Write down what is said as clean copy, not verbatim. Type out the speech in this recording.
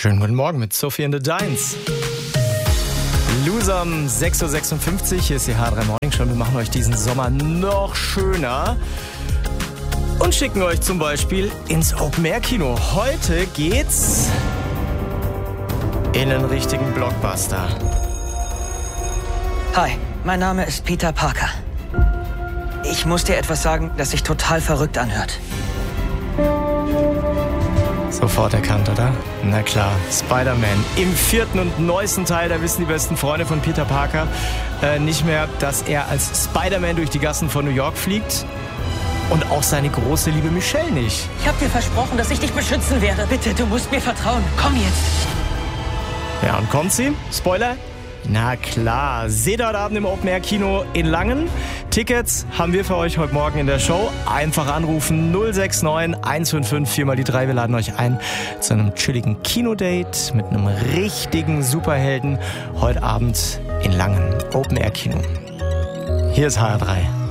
Schönen guten Morgen mit Sophie and the Giants. Loser um 6.56 Uhr, hier ist die H3 Morning Show. Wir machen euch diesen Sommer noch schöner und schicken euch zum Beispiel ins Open-Air-Kino. Heute geht's in einen richtigen Blockbuster. Hi, mein Name ist Peter Parker. Ich muss dir etwas sagen, das sich total verrückt anhört. Sofort erkannt, oder? Na klar, Spider-Man. Im 4. und neuesten Teil, da wissen die besten Freunde von Peter Parker nicht mehr, dass er als Spider-Man durch die Gassen von New York fliegt. Und auch seine große Liebe Michelle nicht. Ich hab dir versprochen, dass ich dich beschützen werde. Bitte, du musst mir vertrauen. Komm jetzt. Ja, und kommt sie? Spoiler? Na klar, seht heute Abend im Open-Air-Kino in Langen. Tickets haben wir für euch heute Morgen in der Show. Einfach anrufen 069 155 4 mal die 3. Wir laden euch ein zu einem chilligen Kinodate mit einem richtigen Superhelden. Heute Abend in Langen, Open-Air-Kino. Hier ist HR3.